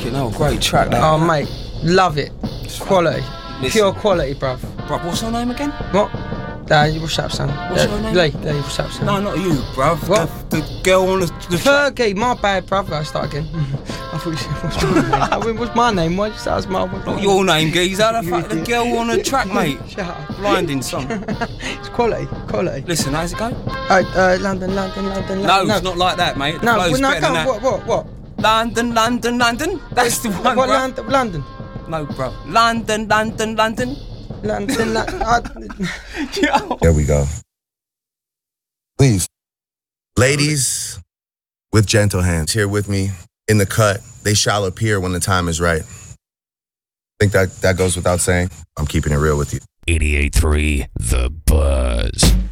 Fucking hell, great track that. Oh, mate, love it. Quality. Listen. Pure quality, bruv. Bruv, what's her name again? What? What's up, son? What's her name? Lee, what's up, son? No, not you, bruv. What? The girl on the track. Fergie, my bad, bruv. I start again. I thought you said, what's my name? I mean, what's my name? Why'd you say that's my name? Not your name, geezer. The girl on the track, mate. Shut up. Blinding song. It's quality. Listen, how's it go? London. No, it's not like that, mate. The No, flow's better than that. What? London. That's the one, What, bruv. London? No, bruv. London. There we go. Please. Ladies with gentle hands here with me in the cut. They shall appear when the time is right. I think that goes without saying. I'm keeping it real with you. 88.3 The Buzz.